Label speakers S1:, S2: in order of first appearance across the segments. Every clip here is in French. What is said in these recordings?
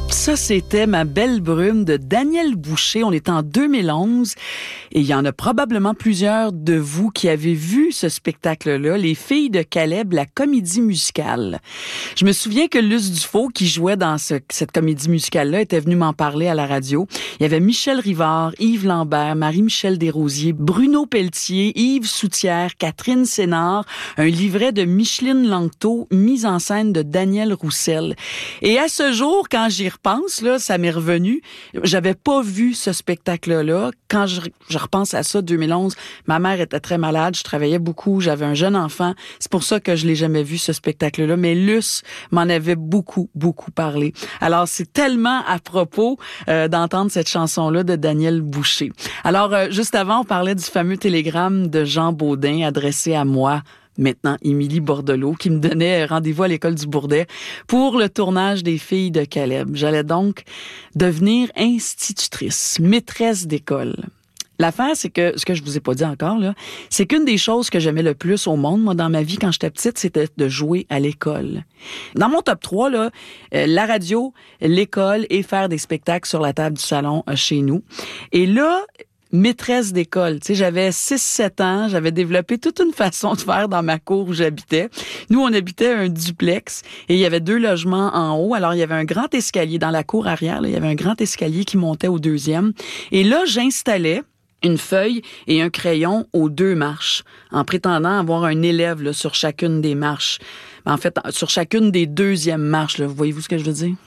S1: Ça, c'était Ma belle brume de Daniel Boucher. On est en 2011 et il y en a probablement plusieurs de vous qui avez vu ce spectacle-là, Les filles de Caleb, la comédie musicale. Je me souviens que Luce Dufault, qui jouait dans cette comédie musicale-là, était venue m'en parler à la radio. Il y avait Michel Rivard, Yves Lambert, Marie-Michel Desrosiers, Bruno Pelletier, Yves Soutière, Catherine Sénard, un livret de Micheline Langto, mise en scène de Daniel Roussel. Et à ce jour, quand j'y repense, là, ça m'est revenu. J'avais pas vu ce spectacle-là. Quand je repense à ça, 2011, ma mère était très malade, je travaillais beaucoup, j'avais un jeune enfant. C'est pour ça que je l'ai jamais vu, ce spectacle-là. Mais Luce m'en avait beaucoup, beaucoup parlé. Alors, c'est tellement à propos d'entendre cette chanson-là de Daniel Boucher. Alors, juste avant, on parlait du fameux télégramme de Jean Baudin adressé à moi, maintenant Émilie Bordelot, qui me donnait rendez-vous à l'école du Bourdet pour le tournage des filles de Caleb. J'allais donc devenir institutrice, maîtresse d'école. L'affaire, c'est que, ce que je vous ai pas dit encore, là, c'est qu'une des choses que j'aimais le plus au monde, moi, dans ma vie, quand j'étais petite, c'était de jouer à l'école. Dans mon top 3, là, la radio, l'école et faire des spectacles sur la table du salon chez nous. Et là, maîtresse d'école. Tu sais, j'avais 6-7 ans, j'avais développé toute une façon de faire dans ma cour où j'habitais. Nous, on habitait un duplex et il y avait 2 logements en haut. Alors, il y avait un grand escalier dans la cour arrière. Là, il y avait un grand escalier qui montait au 2e. Et là, j'installais une feuille et un crayon aux 2 marches, en prétendant avoir un élève là, sur chacune des marches. En fait, sur chacune des 2e marches. Là. Voyez-vous ce que je veux dire?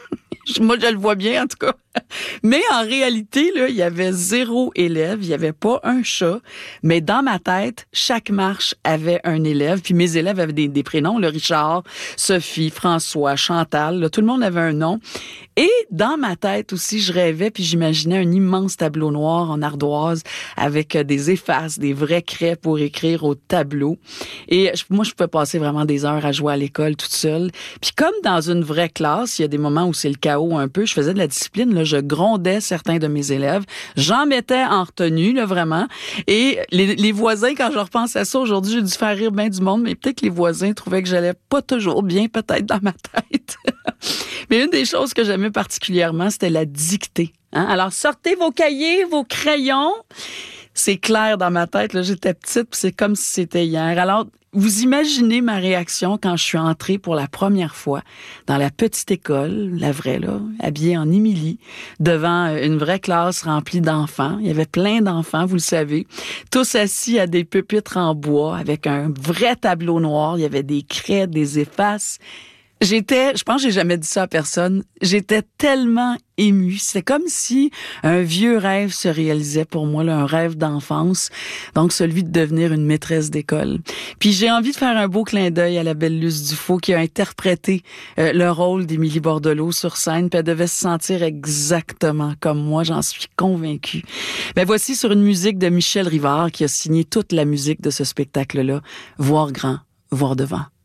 S1: Moi, je le vois bien, en tout cas. Mais en réalité, là, il y avait 0 élève, il y avait pas un chat. Mais dans ma tête, chaque marche avait un élève. Puis mes élèves avaient des prénoms, le Richard, Sophie, François, Chantal. Là, tout le monde avait un nom. Et dans ma tête aussi, je rêvais puis j'imaginais un immense tableau noir en ardoise avec des effaces, des vrais craies pour écrire au tableau. Et moi, je pouvais passer vraiment des heures à jouer à l'école toute seule. Puis comme dans une vraie classe, il y a des moments où c'est le chaos un peu. Je faisais de la discipline, là, je grondais certains de mes élèves. J'en mettais en retenue, là, vraiment. Et les voisins, quand je repense à ça aujourd'hui, j'ai dû faire rire bien du monde, mais peut-être que les voisins trouvaient que j'allais pas toujours bien, peut-être dans ma tête. Mais une des choses que j'aimais particulièrement, c'était la dictée. Hein? Alors, sortez vos cahiers, vos crayons. C'est clair dans ma tête, là, j'étais petite, puis c'est comme si c'était hier. Alors, vous imaginez ma réaction quand je suis entrée pour la première fois dans la petite école, la vraie, là, habillée en Émilie, devant une vraie classe remplie d'enfants. Il y avait plein d'enfants, vous le savez, tous assis à des pupitres en bois avec un vrai tableau noir. Il y avait des craies, des effaces. Je pense que j'ai jamais dit ça à personne, j'étais tellement émue. C'est comme si un vieux rêve se réalisait pour moi, là, un rêve d'enfance, donc celui de devenir une maîtresse d'école. Puis j'ai envie de faire un beau clin d'œil à la belle Luce Dufault qui a interprété le rôle d'Émilie Bordelot sur scène, puis elle devait se sentir exactement comme moi, j'en suis convaincue. Ben voici sur une musique de Michel Rivard qui a signé toute la musique de ce spectacle-là, Voir grand, voir devant.